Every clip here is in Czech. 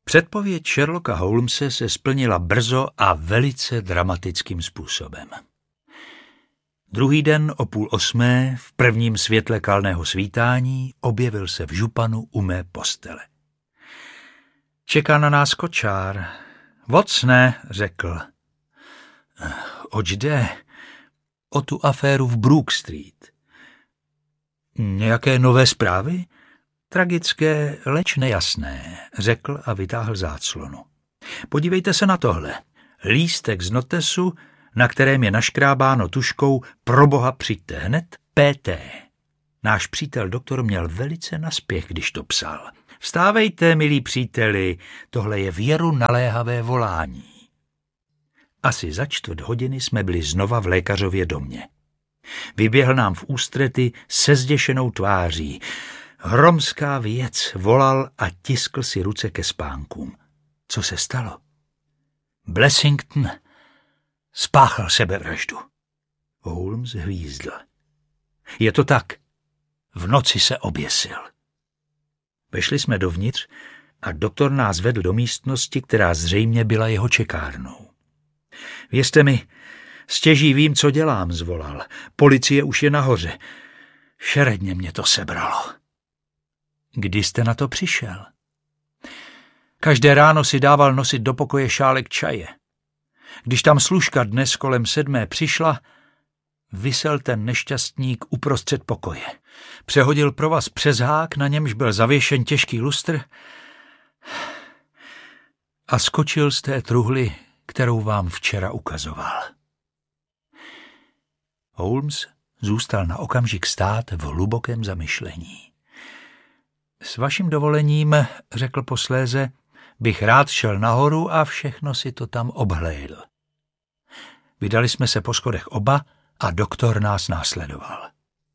Předpověď Sherlocka Holmese se splnila brzo a velice dramatickým způsobem. Druhý den o 7:30 v prvním světle kalného svítání objevil se v županu u mé postele. Čeká na nás kočár. Vocne, řekl. Oč jde? O tu aféru v Brook Street. Nějaké nové zprávy? Tragické, leč nejasné, řekl a vytáhl záclonu. Podívejte se na tohle. Lístek z notesu, na kterém je naškrábáno tužkou Proboha přijďte hned, PT. Náš přítel doktor měl velice naspěch, když to psal. Vstávejte, milí příteli, tohle je věru naléhavé volání. Asi za 4 hodiny jsme byli znova v lékařově domě. Vyběhl nám v ústrety se zděšenou tváří. Hromská věc, volal a tiskl si ruce ke spánkům. Co se stalo? Blessington spáchal sebevraždu. Holmes hvízdl. Je to tak. V noci se oběsil. Vešli jsme dovnitř a doktor nás vedl do místnosti, která zřejmě byla jeho čekárnou. Věřte mi, stěží vím, co dělám, zvolal. Policie už je nahoře. Šeredně mě to sebralo. Kdy jste na to přišel? Každé ráno si dával nosit do pokoje šálek čaje. Když tam služka dnes kolem 7 přišla, visel ten nešťastník uprostřed pokoje. Přehodil provaz přes hák, na němž byl zavěšen těžký lustr a skočil z té truhly, kterou vám včera ukazoval. Holmes zůstal na okamžik stát v hlubokém zamyšlení. S vaším dovolením, řekl posléze, bych rád šel nahoru a všechno si to tam obhlédl. Vydali jsme se po schodech oba a doktor nás následoval.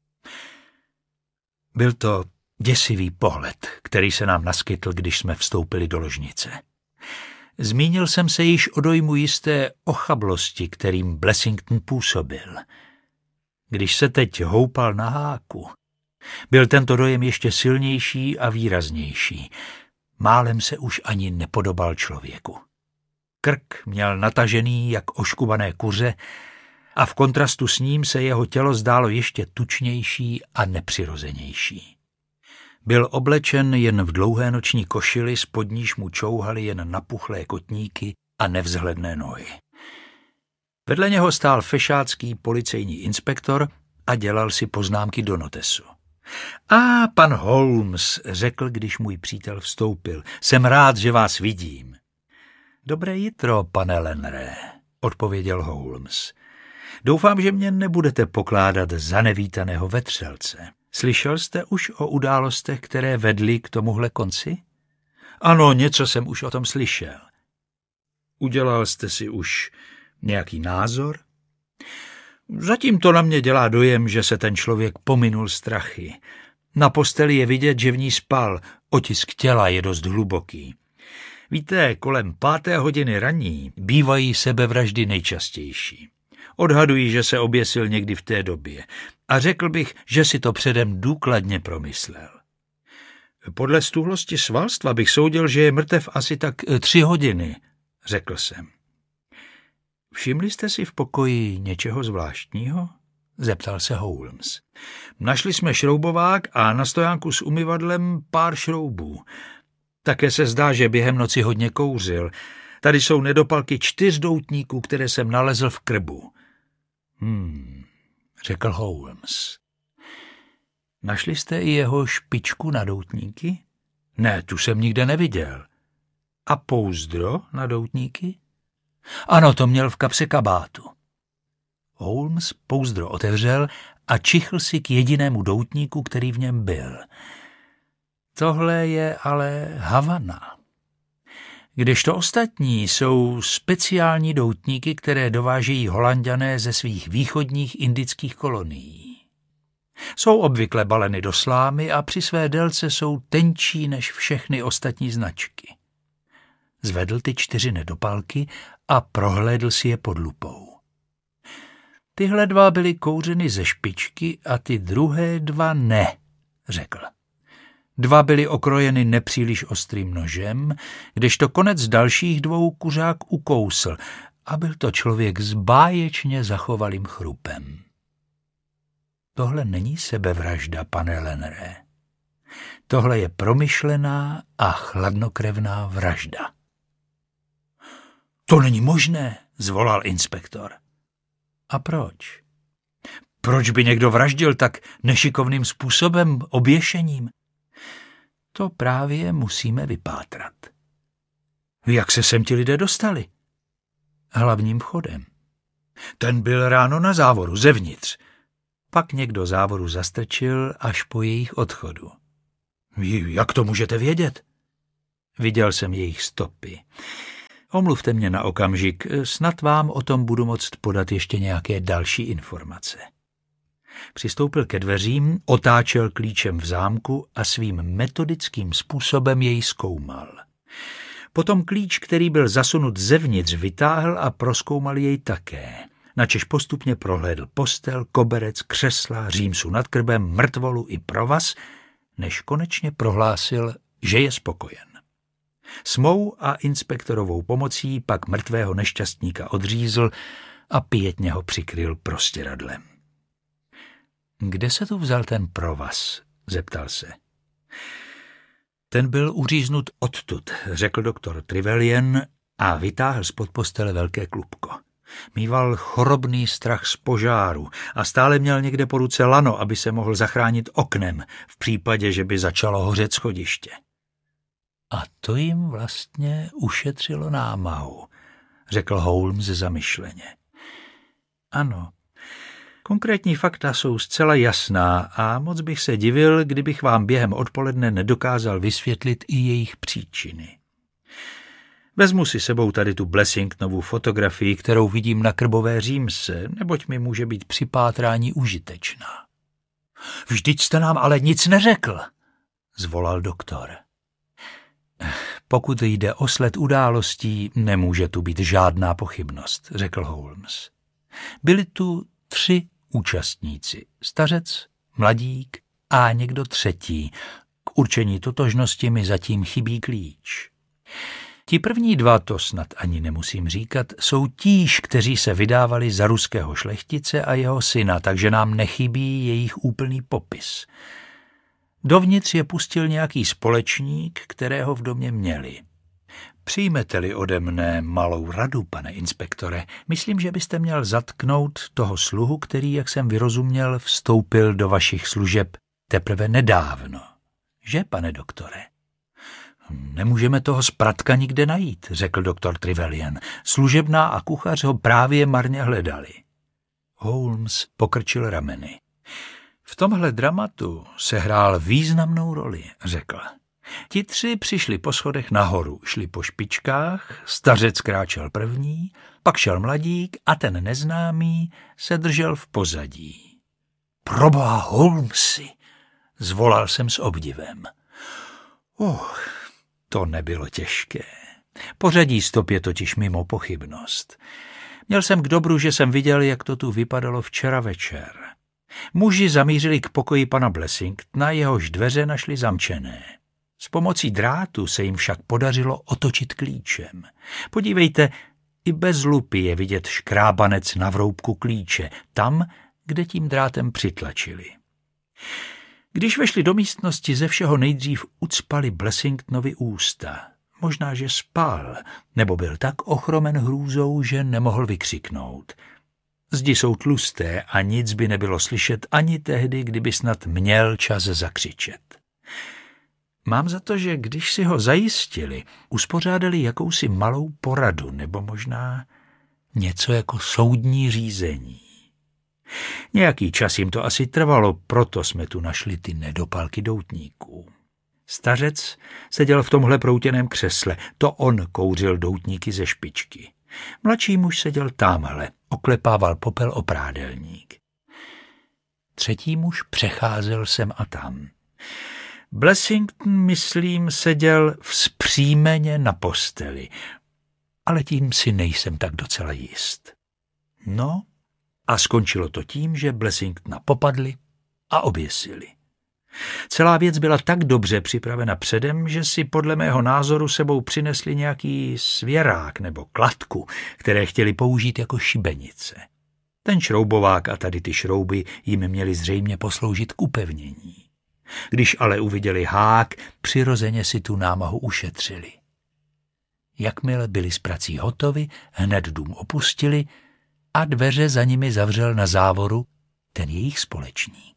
Byl to děsivý pohled, který se nám naskytl, když jsme vstoupili do ložnice. Zmínil jsem se již o dojmu jisté ochablosti, kterým Blessington působil. Když se teď houpal na háku, byl tento dojem ještě silnější a výraznější. Málem se už ani nepodobal člověku. Krk měl natažený jak oškubané kuře a v kontrastu s ním se jeho tělo zdálo ještě tučnější a nepřirozenější. Byl oblečen jen v dlouhé noční košili, spod níž mu čouhaly jen napuchlé kotníky a nevzhledné nohy. Vedle něho stál fešácký policejní inspektor a dělal si poznámky do notesu. A pan Holmes, řekl, když můj přítel vstoupil, jsem rád, že vás vidím. Dobré jitro, pane Lenré, odpověděl Holmes. Doufám, že mě nebudete pokládat za nevítaného vetřelce. Slyšel jste už o událostech, které vedly k tomuhle konci? Ano, něco jsem už o tom slyšel. Udělal jste si už nějaký názor? Zatím to na mě dělá dojem, že se ten člověk pominul strachy. Na posteli je vidět, že v ní spal, otisk těla je dost hluboký. Víte, kolem 5:00 raní bývají sebevraždy nejčastější. Odhaduji, že se oběsil někdy v té době a řekl bych, že si to předem důkladně promyslel. Podle stuhlosti svalstva bych soudil, že je mrtev asi tak 3 hodiny, řekl jsem. Všimli jste si v pokoji něčeho zvláštního? Zeptal se Holmes. Našli jsme šroubovák a na stojánku s umyvadlem pár šroubů. Také se zdá, že během noci hodně kouřil. Tady jsou nedopalky 4 doutníků, které jsem nalezl v krbu. Řekl Holmes. Našli jste i jeho špičku na doutníky? Ne, tu jsem nikde neviděl. A pouzdro na doutníky? Ano, to měl v kapse kabátu. Holmes pouzdro otevřel a čichl si k jedinému doutníku, který v něm byl. Tohle je ale Havana. Kdežto ostatní jsou speciální doutníky, které dovážejí Holanďané ze svých východních indických kolonií. Jsou obvykle baleny do slámy a při své délce jsou tenčí než všechny ostatní značky. Zvedl ty 4 nedopalky a prohlédl si je pod lupou. Tyhle 2 byly kouřeny ze špičky a ty druhé 2 ne, řekl. 2 byly okrojeny nepříliš ostrým nožem, kdežto konec dalších 2 kuřák ukousl a byl to člověk s báječně zachovalým chrupem. Tohle není sebevražda, pane Lenere. Tohle je promyšlená a chladnokrevná vražda. To není možné, zvolal inspektor. A proč? Proč by někdo vraždil tak nešikovným způsobem, oběšením? To právě musíme vypátrat. Jak se sem ti lidé dostali? Hlavním vchodem. Ten byl ráno na závoru, zevnitř. Pak někdo závoru zastrčil až po jejich odchodu. Jak to můžete vědět? Viděl jsem jejich stopy. Omluvte mě na okamžik, snad vám o tom budu moct podat ještě nějaké další informace. Přistoupil ke dveřím, otáčel klíčem v zámku a svým metodickým způsobem jej zkoumal. Potom klíč, který byl zasunut zevnitř, vytáhl a prozkoumal jej také. Načež postupně prohlédl postel, koberec, křesla, římsu nad krbem, mrtvolu i provaz, než konečně prohlásil, že je spokojen. S mou a inspektorovou pomocí pak mrtvého nešťastníka odřízl a pietně ho přikryl prostěradlem. Kde se tu vzal ten provaz? Zeptal se. Ten byl uříznut odtud, řekl doktor Trevelyan a vytáhl spod postele velké klubko. Mýval chorobný strach z požáru a stále měl někde po ruce lano, aby se mohl zachránit oknem v případě, že by začalo hořet schodiště. A to jim vlastně ušetřilo námahu, řekl Holmes zamyšleně. Ano, konkrétní fakta jsou zcela jasná a moc bych se divil, kdybych vám během odpoledne nedokázal vysvětlit i jejich příčiny. Vezmu si sebou tady tu Blessingtonovu fotografii, kterou vidím na krbové římse, neboť mi může být při pátrání užitečná. Vždyť jste nám ale nic neřekl, zvolal doktor. Pokud jde o sled událostí, nemůže tu být žádná pochybnost, řekl Holmes. Byli tu 3 účastníci, stařec, mladík a někdo třetí. K určení totožnosti mi zatím chybí klíč. Ti první 2, to snad ani nemusím říkat, jsou tíž, kteří se vydávali za ruského šlechtice a jeho syna, takže nám nechybí jejich úplný popis. Dovnitř je pustil nějaký společník, kterého v domě měli. Přijmete-li ode mne malou radu, pane inspektore, myslím, že byste měl zatknout toho sluhu, který, jak jsem vyrozuměl, vstoupil do vašich služeb teprve nedávno. Že, pane doktore? Nemůžeme toho spratka nikde najít, řekl doktor Trevelyan. Služebná a kuchař ho právě marně hledali. Holmes pokrčil rameny. V tomhle dramatu se hrál významnou roli, řekl. Ti 3 přišli po schodech nahoru, šli po špičkách, stařec kráčel první, pak šel mladík a ten neznámý se držel v pozadí. Proboha, Holmesi, zvolal jsem s obdivem. To nebylo těžké. Pořadí stop je totiž mimo pochybnost. Měl jsem k dobru, že jsem viděl, jak to tu vypadalo včera večer. Muži zamířili k pokoji pana Blessingtona, jehož dveře našli zamčené. S pomocí drátu se jim však podařilo otočit klíčem. Podívejte, i bez lupy je vidět škrábanec na vroubku klíče, tam, kde tím drátem přitlačili. Když vešli do místnosti, ze všeho nejdřív ucpali Blessingtonovi ústa. Možná, že spal, nebo byl tak ochromen hrůzou, že nemohl vykřiknout. Zdi jsou tlusté a nic by nebylo slyšet ani tehdy, kdyby snad měl čas zakřičet. Mám za to, že když si ho zajistili, uspořádali jakousi malou poradu, nebo možná něco jako soudní řízení. Nějaký čas jim to asi trvalo, proto jsme tu našli ty nedopalky doutníků. Stařec seděl v tomhle proutěném křesle, to on kouřil doutníky ze špičky. Mladší muž seděl támhle, oklepával popel o prádelník. Třetí muž přecházel sem a tam. Blessington, myslím, seděl vzpřímeně na posteli, ale tím si nejsem tak docela jist. No, a skončilo to tím, že Blessingtona popadli a oběsili. Celá věc byla tak dobře připravena předem, že si podle mého názoru sebou přinesli nějaký svěrák nebo kladku, které chtěli použít jako šibenice. Ten šroubovák a tady ty šrouby jim měly zřejmě posloužit k upevnění. Když ale uviděli hák, přirozeně si tu námahu ušetřili. Jakmile byli s prací hotovi, hned dům opustili a dveře za nimi zavřel na závoru ten jejich společník.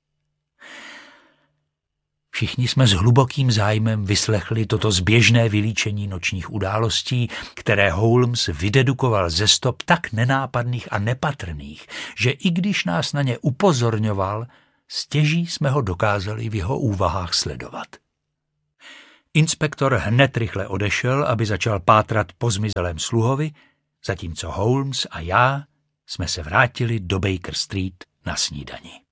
Všichni jsme s hlubokým zájmem vyslechli toto zběžné vylíčení nočních událostí, které Holmes vydedukoval ze stop tak nenápadných a nepatrných, že i když nás na ně upozorňoval, stěží jsme ho dokázali v jeho úvahách sledovat. Inspektor hned rychle odešel, aby začal pátrat po zmizelém sluhovi, zatímco Holmes a já jsme se vrátili do Baker Street na snídani.